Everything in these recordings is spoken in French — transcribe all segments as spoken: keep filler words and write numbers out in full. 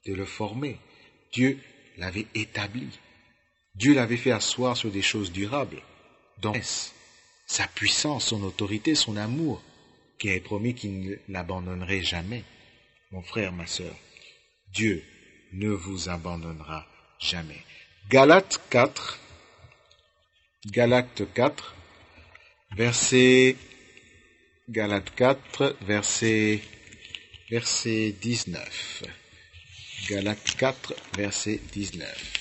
de le former. Dieu l'avait établi. Dieu l'avait fait asseoir sur des choses durables. Donc, sa puissance, son autorité, son amour, qui avait promis qu'il ne l'abandonnerait jamais. Mon frère, ma sœur, Dieu ne vous abandonnera jamais. Galates quatre, Galates quatre, verset, Galates quatre, verset, verset dix-neuf. Galates quatre, verset dix-neuf.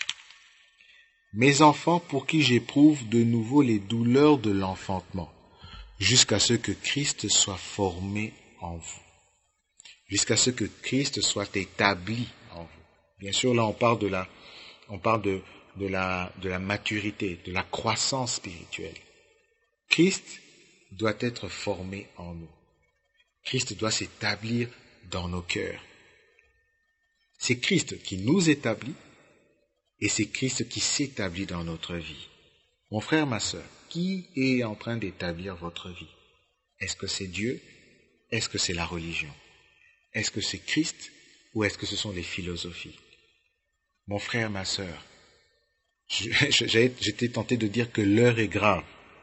Mes enfants, pour qui j'éprouve de nouveau les douleurs de l'enfantement, jusqu'à ce que Christ soit formé en vous. Jusqu'à ce que Christ soit établi en vous. Bien sûr, là, on parle de la, on parle de, de la, de la maturité, de la croissance spirituelle. Christ doit être formé en nous. Christ doit s'établir dans nos cœurs. C'est Christ qui nous établit et c'est Christ qui s'établit dans notre vie. Mon frère, ma sœur, qui est en train d'établir votre vie? Est-ce que c'est Dieu? Est-ce que c'est la religion? Est-ce que c'est Christ ou est-ce que ce sont les philosophies? Mon frère, ma sœur, j'étais tenté de dire que l'heure est grave.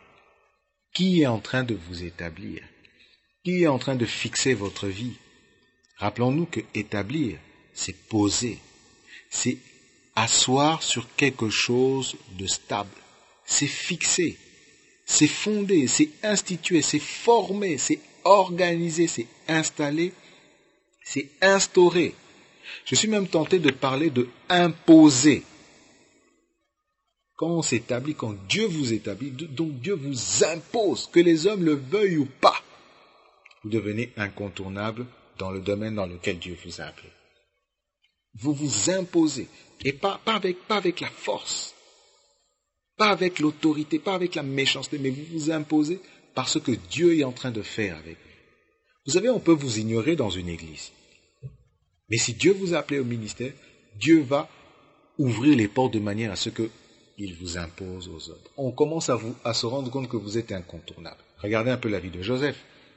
Qui est en train de vous établir? Qui est en train de fixer votre vie? Rappelons-nous que établir, c'est poser, c'est asseoir sur quelque chose de stable, c'est fixer, c'est fonder, c'est instituer, c'est former, c'est organiser, c'est installer, c'est instaurer. Je suis même tenté de parler de imposer. Quand on s'établit, quand Dieu vous établit, donc Dieu vous impose, que les hommes le veuillent ou pas, vous devenez incontournable dans le domaine dans lequel Dieu vous a appelé. Vous vous imposez, et pas, pas, avec, pas avec la force, pas avec l'autorité, pas avec la méchanceté, mais vous vous imposez par ce que Dieu est en train de faire avec vous. Vous savez, on peut vous ignorer dans une église, mais si Dieu vous a appelé au ministère, Dieu va ouvrir les portes de manière à ce qu'il vous impose aux autres. On commence à, vous, à se rendre compte que vous êtes incontournable. Regardez un peu la vie de Joseph.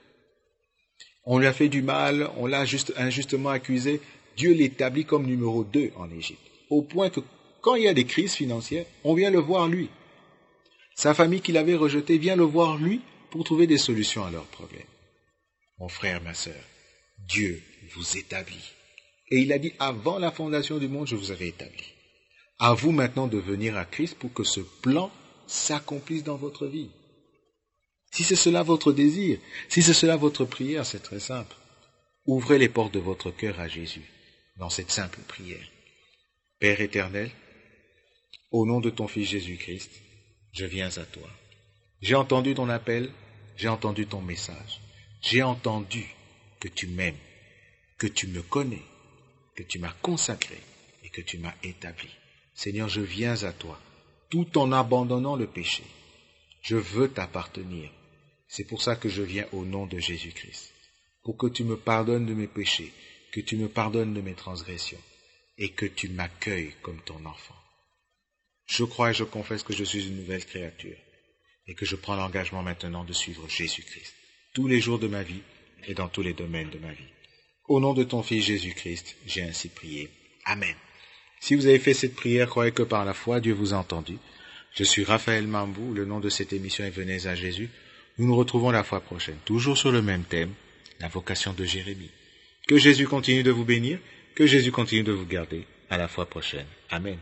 On lui a fait du mal, on l'a juste, injustement accusé. Dieu l'établit comme numéro deux en Égypte. Au point que quand il y a des crises financières, on vient le voir lui. Sa famille qu'il avait rejetée vient le voir lui pour trouver des solutions à leurs problèmes. Mon frère, ma sœur, Dieu vous établit. Et il a dit, avant la fondation du monde, je vous avais établi. À vous maintenant de venir à Christ pour que ce plan s'accomplisse dans votre vie. Si c'est cela votre désir, si c'est cela votre prière, c'est très simple. Ouvrez les portes de votre cœur à Jésus dans cette simple prière. Père éternel, au nom de ton Fils Jésus-Christ, je viens à toi. J'ai entendu ton appel, j'ai entendu ton message. J'ai entendu que tu m'aimes, que tu me connais, que tu m'as consacré et que tu m'as établi. Seigneur, je viens à toi, tout en abandonnant le péché. Je veux t'appartenir. C'est pour ça que je viens au nom de Jésus-Christ, pour que tu me pardonnes de mes péchés, que tu me pardonnes de mes transgressions et que tu m'accueilles comme ton enfant. Je crois et je confesse que je suis une nouvelle créature et que je prends l'engagement maintenant de suivre Jésus-Christ tous les jours de ma vie et dans tous les domaines de ma vie. Au nom de ton Fils Jésus-Christ, j'ai ainsi prié. Amen. Si vous avez fait cette prière, croyez que par la foi, Dieu vous a entendu. Je suis Raphaël Mambou, le nom de cette émission est Venez à Jésus. Nous nous retrouvons la fois prochaine, toujours sur le même thème, la vocation de Jérémie. Que Jésus continue de vous bénir, que Jésus continue de vous garder. À la fois prochaine. Amen.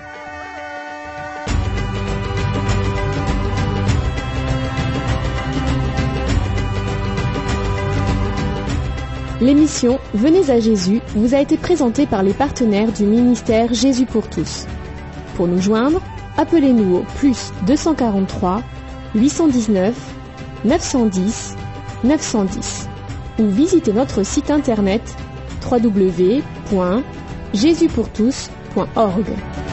L'émission Venez à Jésus vous a été présentée par les partenaires du ministère Jésus pour tous. Pour nous joindre, appelez-nous au plus deux cent quarante-trois, huit cent dix-neuf, neuf cent dix, neuf cent dix ou visitez notre site internet w w w point jésus pour tous point org.